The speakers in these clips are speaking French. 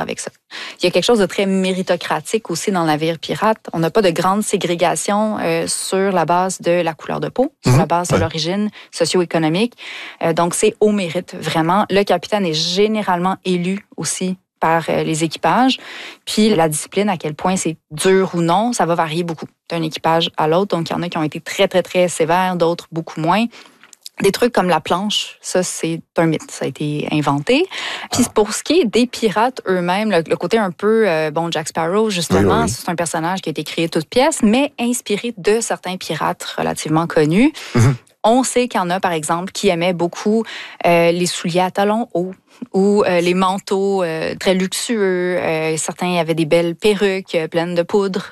avec ça. Il y a quelque chose de très méritocratique aussi dans le navire pirate. On n'a pas de grande ségrégation sur la base de la couleur de peau, sur la base de l'origine socio-économique. Donc, c'est au mérite, vraiment. Le capitaine est généralement élu aussi par les équipages. Puis la discipline, à quel point c'est dur ou non, ça va varier beaucoup d'un équipage à l'autre. Donc, il y en a qui ont été très, très, très sévères, d'autres beaucoup moins. Des trucs comme la planche, ça, c'est un mythe. Ça a été inventé. Puis pour ce qui est des pirates eux-mêmes, le côté un peu, Jack Sparrow, justement, c'est un personnage qui a été créé toute pièce, mais inspiré de certains pirates relativement connus. On sait qu'il y en a, par exemple, qui aimaient beaucoup les souliers à talons hauts ou les manteaux très luxueux. Certains avaient des belles perruques pleines de poudre.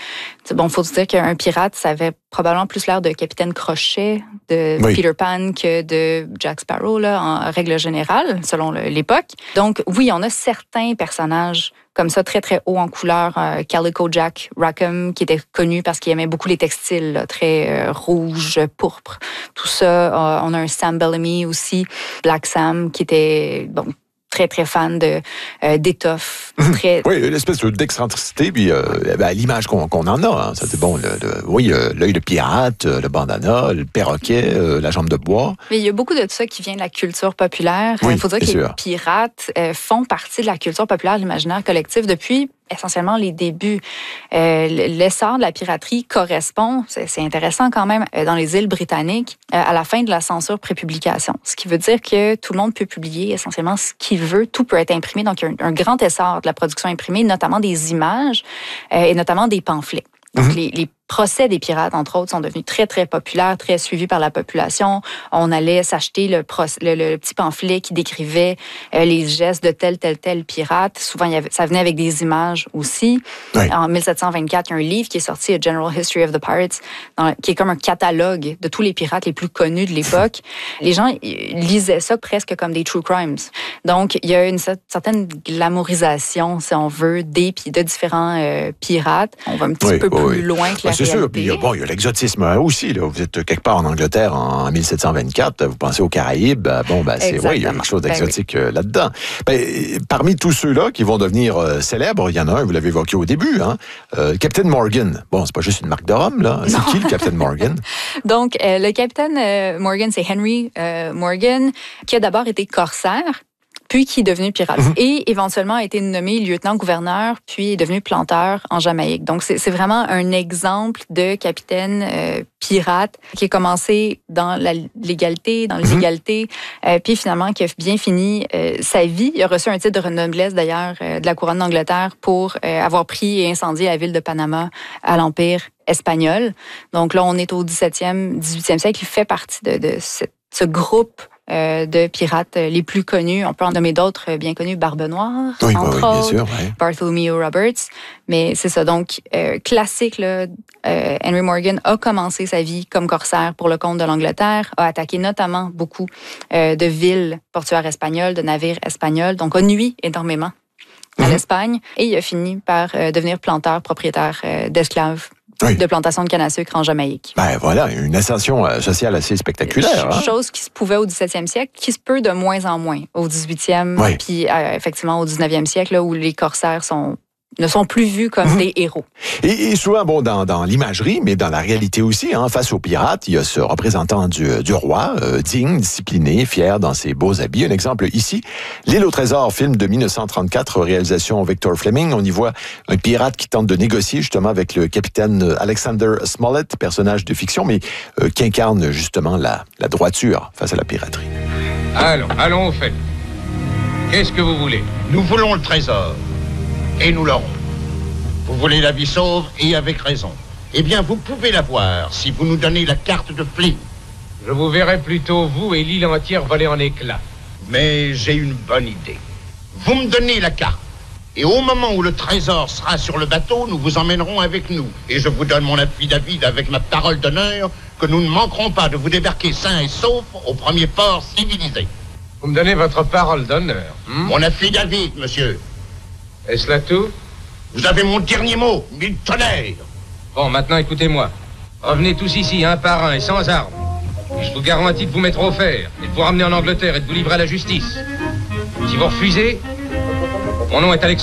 Faut se dire qu'un pirate, ça avait probablement plus l'air de Capitaine Crochet, de Peter Pan que de Jack Sparrow, là, en règle générale, selon l'époque. Donc, oui, on a certains personnages comme ça, très, très haut en couleur. Calico Jack Rackham, qui était connu parce qu'il aimait beaucoup les textiles, là, très rouge, pourpre. Tout ça. On a un Sam Bellamy aussi, Black Sam, qui était très, très fan d'étoffe. Très... Oui, une espèce d'excentricité, puis l'image qu'on en a. Hein. Ça, c'est bon. L'œil de pirate, le bandana, le perroquet, la jambe de bois. Mais il y a beaucoup de ça qui vient de la culture populaire. Il faut dire que les pirates font partie de la culture populaire, l'imaginaire collectif, depuis essentiellement les débuts. L'essor de la piraterie correspond, c'est intéressant quand même, dans les îles britanniques, à la fin de la censure pré-publication. Ce qui veut dire que tout le monde peut publier essentiellement ce qu'il veut, tout peut être imprimé. Donc, il y a un grand essor de la production imprimée, notamment des images et notamment des pamphlets. Donc, les procès des pirates, entre autres, sont devenus très, très populaires, très suivis par la population. On allait s'acheter le petit pamphlet qui décrivait les gestes de tel pirate. Souvent, ça venait avec des images aussi. Oui. En 1724, il y a un livre qui est sorti, A General History of the Pirates, qui est comme un catalogue de tous les pirates les plus connus de l'époque. Les gens lisaient ça presque comme des true crimes. Donc, il y a une certaine glamourisation, si on veut, de différents pirates. On va un petit peu plus loin que la c'est sûr. Puis, il y a l'exotisme aussi. Là. Vous êtes quelque part en Angleterre en 1724, vous pensez aux Caraïbes, il y a quelque chose d'exotique là-dedans. Parmi tous ceux-là qui vont devenir célèbres, il y en a un, vous l'avez évoqué au début, Captain Morgan. Bon, c'est pas juste une marque de rhum, là. C'est qui le Captain Morgan? Donc, le Captain Morgan, c'est Henry Morgan, qui a d'abord été corsaire, puis qui est devenu pirate. Et éventuellement a été nommé lieutenant-gouverneur, puis est devenu planteur en Jamaïque. Donc, c'est vraiment un exemple de capitaine pirate qui a commencé dans la légalité, dans l'illégalité, puis finalement qui a bien fini sa vie. Il a reçu un titre de noblesse, d'ailleurs, de la couronne d'Angleterre pour avoir pris et incendié la ville de Panama à l'Empire espagnol. Donc là, on est au 17e, 18e siècle. Il fait partie de ce groupe de pirates les plus connus. On peut en nommer d'autres bien connus, Barbe Noire, entre autres, bien sûr, Bartholomew Roberts. Mais c'est ça. Donc, classique, là, Henry Morgan a commencé sa vie comme corsaire pour le compte de l'Angleterre, a attaqué notamment beaucoup de villes portuaires espagnoles, de navires espagnols, donc a nui énormément à l'Espagne. Et il a fini par devenir planteur, propriétaire d'esclaves. De plantation de canne à sucre en Jamaïque. Voilà, une ascension sociale assez spectaculaire. Chose qui se pouvait au 17e siècle, qui se peut de moins en moins au 18e, puis effectivement au 19e siècle, là, où les corsaires ne sont plus vus comme des héros. Et souvent, dans l'imagerie, mais dans la réalité aussi, face aux pirates, il y a ce représentant du roi, digne, discipliné, fier dans ses beaux habits. Un exemple ici, L'île au trésor, film de 1934, réalisation Victor Fleming. On y voit un pirate qui tente de négocier justement avec le capitaine Alexander Smollett, personnage de fiction, mais qui incarne justement la droiture face à la piraterie. Allons au fait. Qu'est-ce que vous voulez? Nous voulons le trésor. Et nous l'aurons. Vous voulez la vie sauve, et avec raison. Eh bien, vous pouvez l'avoir si vous nous donnez la carte de Flynn. Je vous verrai plutôt, vous et l'île entière, voler en éclats. Mais j'ai une bonne idée. Vous me donnez la carte, et au moment où le trésor sera sur le bateau, nous vous emmènerons avec nous. Et je vous donne mon affidavit avec ma parole d'honneur que nous ne manquerons pas de vous débarquer sains et saufs au premier port civilisé. Vous me donnez votre parole d'honneur. Mon affidavit, monsieur. Est-ce là tout? Vous avez mon dernier mot, mille tonnerres. Bon, maintenant écoutez-moi. Revenez tous ici, un par un et sans armes. Et je vous garantis de vous mettre au fer, et de vous ramener en Angleterre et de vous livrer à la justice. Si vous refusez, mon nom est Alexandre.